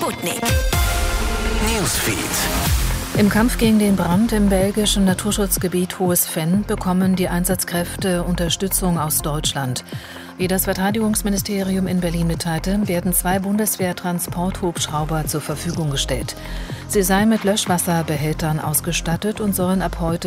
Sputnik Newsfeed. Im Kampf gegen den Brand im belgischen Naturschutzgebiet Hohes Venn bekommen die Einsatzkräfte Unterstützung aus Deutschland. Wie das Verteidigungsministerium in Berlin mitteilte, werden 2 Bundeswehr-Transporthubschrauber zur Verfügung gestellt. Sie seien mit Löschwasserbehältern ausgestattet und sollen ab heute